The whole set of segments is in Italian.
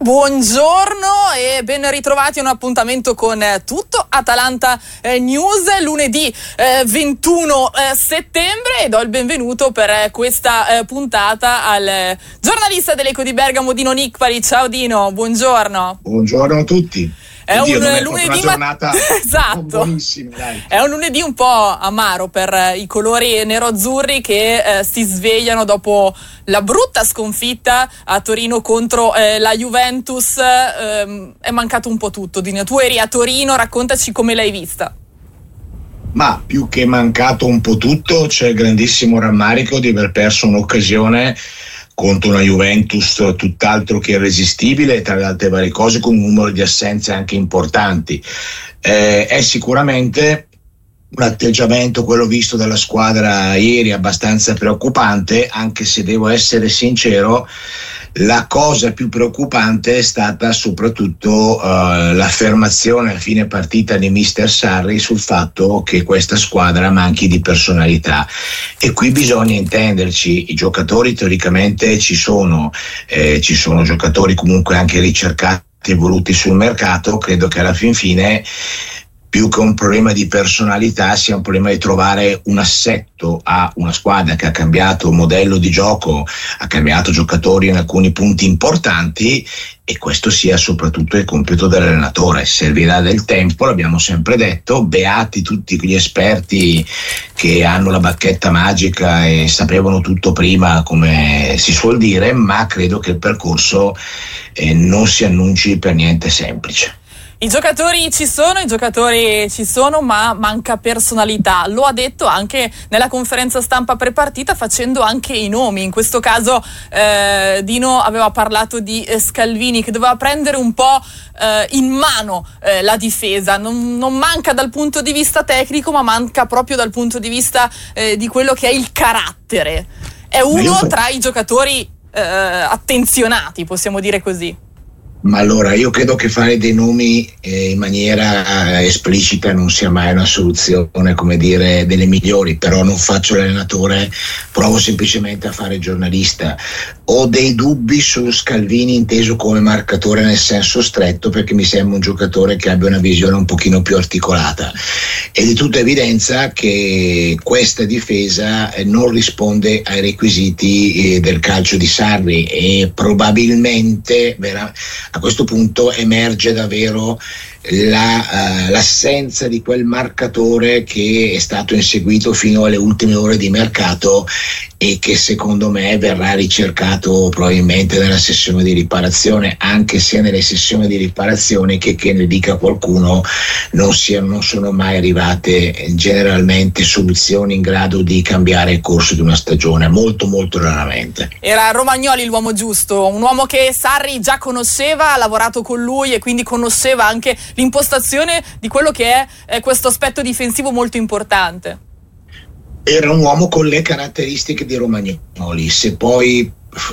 Buongiorno e ben ritrovati a un appuntamento con Tutto Atalanta News, lunedì 21 settembre, e do il benvenuto per questa puntata al giornalista dell'Eco di Bergamo, Dino Nicpari. Ciao Dino, buongiorno. Buongiorno a tutti. È Oddio, un non è lunedì una giornata esatto. buonissima, dai. È un lunedì un po' amaro per i colori nero-azzurri che si svegliano dopo la brutta sconfitta a Torino contro la Juventus. È mancato un po' tutto. Dino, tu eri a Torino, raccontaci come l'hai vista. Ma più che mancato un po' tutto, c'è il grandissimo rammarico di aver perso un'occasione contro una Juventus tutt'altro che irresistibile, tra le altre varie cose con un numero di assenze anche importanti. È sicuramente un atteggiamento, quello visto dalla squadra ieri, abbastanza preoccupante, anche se devo essere sincero, la cosa più preoccupante è stata soprattutto l'affermazione a fine partita di mister Sarri sul fatto che questa squadra manchi di personalità, e qui bisogna intenderci. I giocatori teoricamente ci sono giocatori comunque anche ricercati e voluti sul mercato. Credo che alla fin fine, più che un problema di personalità, sia un problema di trovare un assetto a una squadra che ha cambiato modello di gioco, ha cambiato giocatori in alcuni punti importanti, e questo sia soprattutto il compito dell'allenatore. Servirà del tempo, l'abbiamo sempre detto, beati tutti quegli esperti che hanno la bacchetta magica e sapevano tutto prima, come si suol dire, ma credo che il percorso non si annunci per niente semplice. I giocatori ci sono, ma manca personalità. Lo ha detto anche nella conferenza stampa prepartita, facendo anche i nomi. In questo caso Dino aveva parlato di Scalvini, che doveva prendere un po' in mano la difesa. Non manca dal punto di vista tecnico, ma manca proprio dal punto di vista di quello che è il carattere. È uno tra i giocatori attenzionati, possiamo dire così. Ma allora, io credo che fare dei nomi in maniera esplicita non sia mai una soluzione, come dire, delle migliori. Però non faccio l'allenatore, provo semplicemente a fare giornalista. Ho dei dubbi su Scalvini inteso come marcatore nel senso stretto, perché mi sembra un giocatore che abbia una visione un pochino più articolata. È di tutta evidenza che questa difesa non risponde ai requisiti del calcio di Sarri, e probabilmente a questo punto emerge davvero l'assenza di quel marcatore che è stato inseguito fino alle ultime ore di mercato, e che secondo me verrà ricercato probabilmente nella sessione di riparazione, anche se nelle sessioni di riparazione, che ne dica qualcuno, non sono mai arrivate generalmente soluzioni in grado di cambiare il corso di una stagione, molto molto raramente. Era Romagnoli l'uomo giusto, un uomo che Sarri già conosceva, ha lavorato con lui e quindi conosceva anche l'impostazione di quello che è questo aspetto difensivo molto importante. Era un uomo con le caratteristiche di Romagnoli. Se poi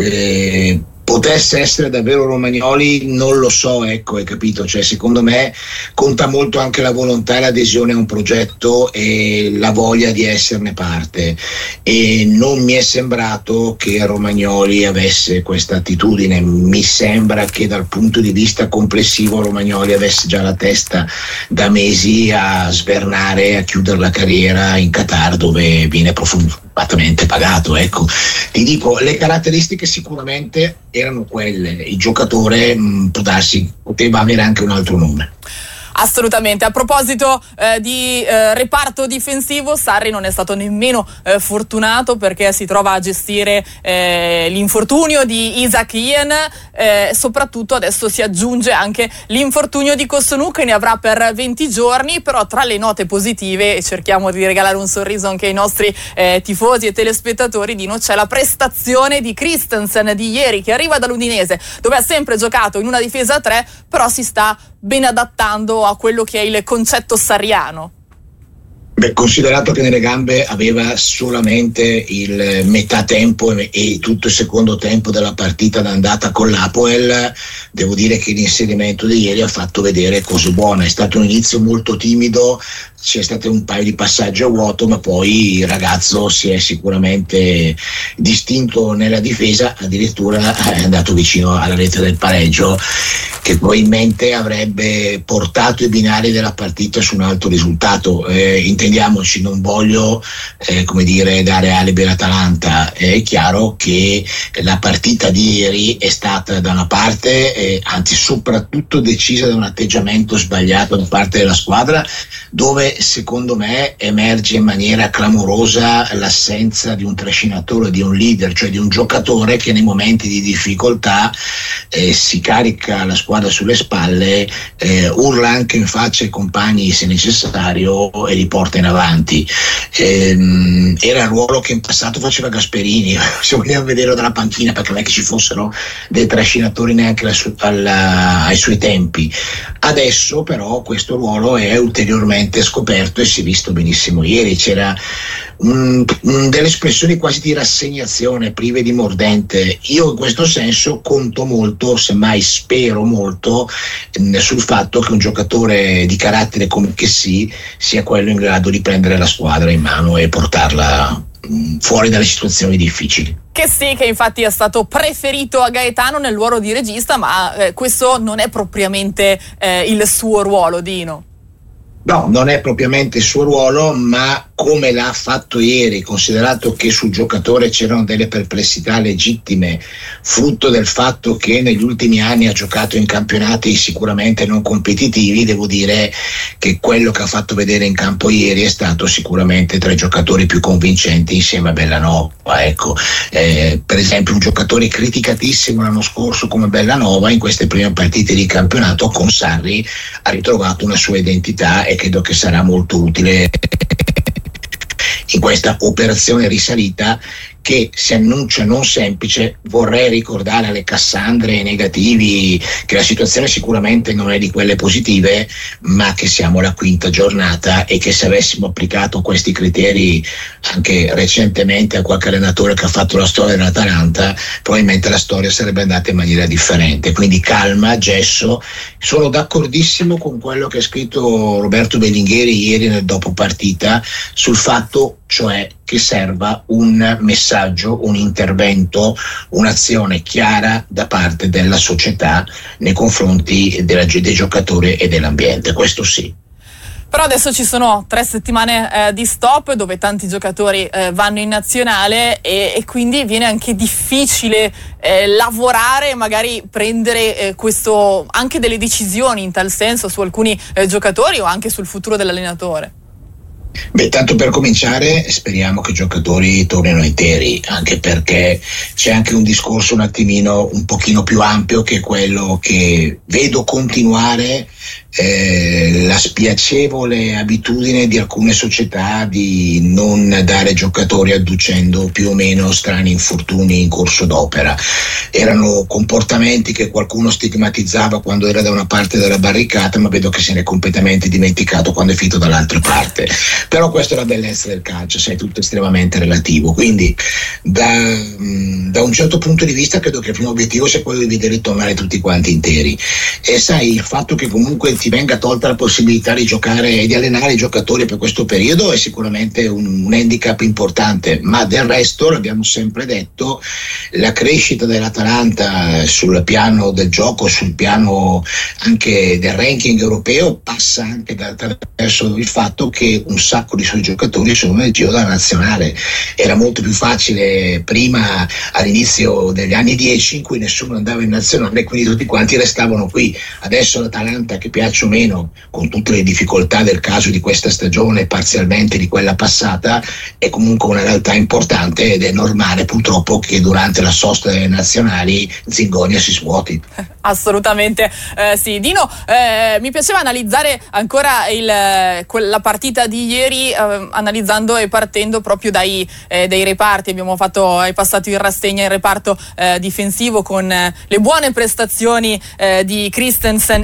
potesse essere davvero Romagnoli non lo so, ecco, hai capito? Cioè, secondo me conta molto anche la volontà e l'adesione a un progetto e la voglia di esserne parte, e non mi è sembrato che Romagnoli avesse questa attitudine. Mi sembra che dal punto di vista complessivo Romagnoli avesse già la testa da mesi a svernare, a chiudere la carriera in Qatar, dove viene profondamente pagato. Ecco, ti dico, le caratteristiche sicuramente erano quelle, il giocatore può darsi, poteva avere anche un altro nome. Assolutamente. A proposito di reparto difensivo, Sarri non è stato nemmeno fortunato, perché si trova a gestire l'infortunio di Isaac Hien, soprattutto adesso si aggiunge anche l'infortunio di Kosunu, che ne avrà per 20 giorni, però tra le note positive, e cerchiamo di regalare un sorriso anche ai nostri tifosi e telespettatori, Dino, c'è la prestazione di Christensen di ieri, che arriva dall'Udinese, dove ha sempre giocato in una difesa a 3, però si sta ben adattando a quello che è il concetto sarriano. Beh, considerato che nelle gambe aveva solamente il metà tempo e tutto il secondo tempo della partita d'andata con l'Apoel, devo dire che l'inserimento di ieri ha fatto vedere cose buone. È stato un inizio molto timido, c'è stato un paio di passaggi a vuoto, ma poi il ragazzo si è sicuramente distinto nella difesa, addirittura è andato vicino alla rete del pareggio, che probabilmente avrebbe portato i binari della partita su un altro risultato. Intendiamoci, non voglio dare alibi all'Atalanta. È chiaro che la partita di ieri è stata da una parte, anzi soprattutto decisa da un atteggiamento sbagliato da parte della squadra, dove secondo me emerge in maniera clamorosa l'assenza di un trascinatore, di un leader, cioè di un giocatore che nei momenti di difficoltà si carica la squadra sulle spalle, urla anche in faccia ai compagni se necessario e li porta in avanti. Era il ruolo che in passato faceva Gasperini, se vogliamo vederlo dalla panchina, perché non è che ci fossero dei trascinatori neanche ai suoi tempi. Adesso però questo ruolo è ulteriormente scoperto e si è visto benissimo ieri. C'era delle espressioni quasi di rassegnazione, prive di mordente. Io in questo senso conto molto, semmai spero molto, sul fatto che un giocatore di carattere come Kessie sia quello in grado di prendere la squadra in mano e portarla fuori dalle situazioni difficili. Kessie, che infatti è stato preferito a Gaetano nel ruolo di regista, ma questo non è propriamente il suo ruolo, Dino. No, non è propriamente il suo ruolo, ma come l'ha fatto ieri, considerato che sul giocatore c'erano delle perplessità legittime, frutto del fatto che negli ultimi anni ha giocato in campionati sicuramente non competitivi, devo dire che quello che ha fatto vedere in campo ieri è stato sicuramente tra i giocatori più convincenti insieme a Bellanova. Ecco, per esempio un giocatore criticatissimo l'anno scorso come Bellanova, in queste prime partite di campionato con Sarri ha ritrovato una sua identità e credo che sarà molto utile in questa operazione risalita che si annuncia non semplice. Vorrei ricordare alle Cassandre e ai negativi che la situazione sicuramente non è di quelle positive, ma che siamo alla quinta giornata e che se avessimo applicato questi criteri anche recentemente a qualche allenatore che ha fatto la storia dell'Atalanta, probabilmente la storia sarebbe andata in maniera differente. Quindi calma, gesso. Sono d'accordissimo con quello che ha scritto Roberto Bellinghieri ieri nel dopo partita sul fatto, cioè, che serva un messaggio, un intervento, un'azione chiara da parte della società nei confronti dei giocatori e dell'ambiente, questo sì. Però adesso ci sono 3 settimane di stop dove tanti giocatori vanno in nazionale e quindi viene anche difficile lavorare e magari prendere anche delle decisioni in tal senso su alcuni giocatori o anche sul futuro dell'allenatore. Beh, tanto per cominciare speriamo che i giocatori tornino interi, anche perché c'è anche un discorso un pochino più ampio, che è quello che vedo continuare la spiacevole abitudine di alcune società di non dare giocatori adducendo più o meno strani infortuni in corso d'opera. Erano comportamenti che qualcuno stigmatizzava quando era da una parte della barricata, ma vedo che se ne è completamente dimenticato quando è finito dall'altra parte. Però questa è la bellezza del calcio, sai, tutto estremamente relativo. Quindi da un certo punto di vista credo che il primo obiettivo sia quello di vedere tornare tutti quanti interi. E sai, il fatto che comunque ti venga tolta la possibilità di giocare e di allenare i giocatori per questo periodo è sicuramente un handicap importante, ma del resto, l'abbiamo sempre detto, la crescita dell'Atalanta sul piano del gioco, sul piano anche del ranking europeo, passa anche attraverso il fatto che un sacco di suoi giocatori sono nel giro della nazionale. Era molto più facile prima, all'inizio degli anni 10, in cui nessuno andava in nazionale, quindi tutti quanti restavano qui. Adesso l'Atalanta, che piace o meno, con tutte le difficoltà del caso di questa stagione, parzialmente di quella passata, è comunque una realtà importante ed è normale purtroppo che durante la sosta delle nazionali Zingonia si svuoti. Assolutamente sì. Dino, mi piaceva analizzare ancora la partita di ieri, analizzando e partendo proprio dai reparti. Hai passato in rassegna il reparto difensivo con le buone prestazioni di Christensen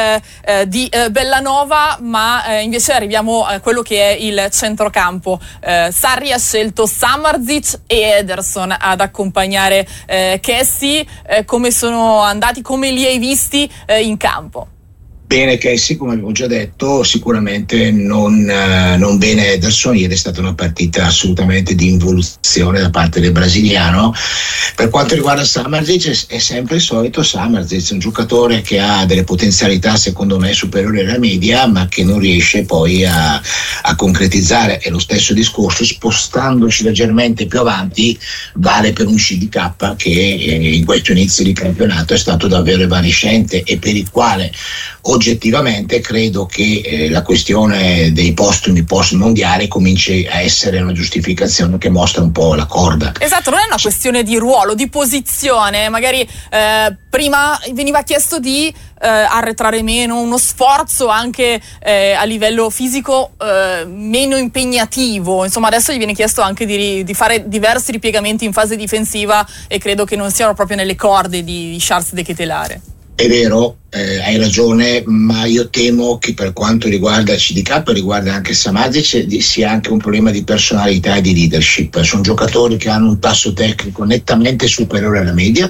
e di Bellanova, ma invece arriviamo a quello che è il centrocampo. Sarri ha scelto Samardžić e Ederson ad accompagnare Kessie. Come sono andati, come li hai visti in campo? Bene Kessie, come avevo già detto, sicuramente non bene Ederson. Ieri è stata una partita assolutamente di involuzione da parte del brasiliano. Per quanto riguarda Samardžić, è sempre il solito Samardžić, un giocatore che ha delle potenzialità secondo me superiori alla media, ma che non riesce poi a concretizzare. È lo stesso discorso, spostandoci leggermente più avanti, vale per un CDK che in questo inizio di campionato è stato davvero evanescente e per il quale oggettivamente credo che la questione dei postumi post mondiali cominci a essere una giustificazione che mostra un po' la corda. Esatto, non è una questione di ruolo, di posizione. Magari prima veniva chiesto di arretrare meno, uno sforzo anche a livello fisico meno impegnativo. Insomma, adesso gli viene chiesto anche di fare diversi ripiegamenti in fase difensiva, e credo che non siano proprio nelle corde di Charles de Ketelaere. È vero, hai ragione, ma io temo che per quanto riguarda il CDK, riguarda anche Samardžić, sia anche un problema di personalità e di leadership. Sono giocatori che hanno un tasso tecnico nettamente superiore alla media,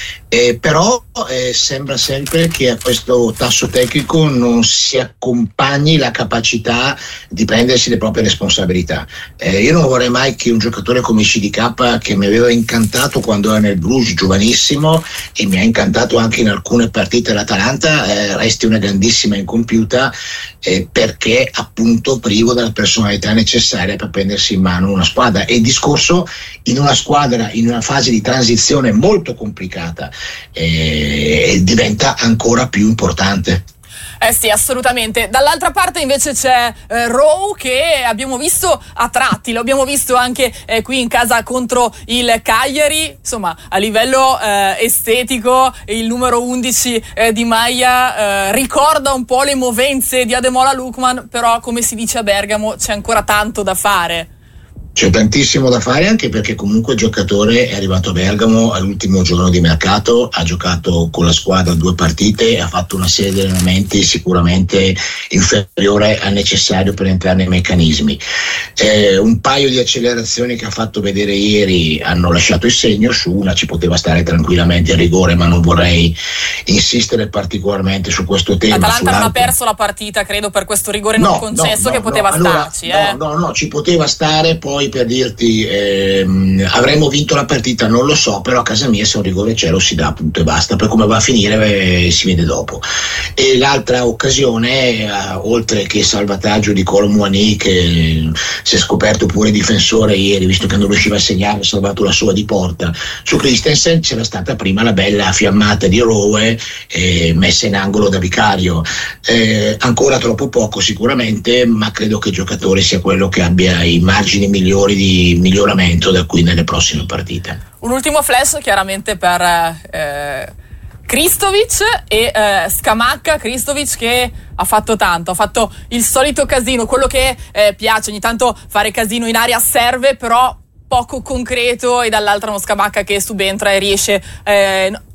però sembra sempre che a questo tasso tecnico non si accompagni la capacità di prendersi le proprie responsabilità. Io non vorrei mai che un giocatore come CDK, che mi aveva incantato quando era nel Bruges giovanissimo e mi ha incantato anche in alcune partite all'Atalanta, resti una grandissima incompiuta, perché appunto privo della personalità necessaria per prendersi in mano una squadra. E il discorso in una squadra in una fase di transizione molto complicata diventa ancora più importante. Sì, assolutamente. Dall'altra parte invece c'è Rowe, che abbiamo visto a tratti, lo abbiamo visto anche qui in casa contro il Cagliari. Insomma, a livello estetico il numero 11 di maglia ricorda un po' le movenze di Ademola Lookman, però come si dice a Bergamo c'è ancora tanto da fare. C'è tantissimo da fare, anche perché comunque il giocatore è arrivato a Bergamo all'ultimo giorno di mercato, ha giocato con la squadra 2 partite e ha fatto una serie di allenamenti sicuramente inferiore al necessario per entrare nei meccanismi. Un paio di accelerazioni che ha fatto vedere ieri hanno lasciato il segno. Su una ci poteva stare tranquillamente a rigore, ma non vorrei insistere particolarmente su questo tema. L'Atalanta non ha perso la partita, credo, per questo rigore non concesso, che poteva starci. No, ci poteva stare. Poi per dirti avremmo vinto la partita, non lo so, però a casa mia se un rigore c'è lo si dà, punto e basta. Per come va a finire si vede dopo. E l'altra occasione, oltre che salvataggio di Kolo Muani, che si è scoperto pure difensore ieri, visto che non riusciva a segnare, ha salvato la sua di porta. Su Christensen c'era stata prima la bella fiammata di Rowe messa in angolo da Vicario. Ancora troppo poco sicuramente, ma credo che il giocatore sia quello che abbia i margini migliori di miglioramento da qui nelle prossime partite. Un ultimo flash chiaramente per Kristović e Scamacca. Kristović che ha fatto tanto, ha fatto il solito casino, quello che piace ogni tanto fare casino in area, serve però poco concreto, e dall'altra uno Scamacca che subentra e riesce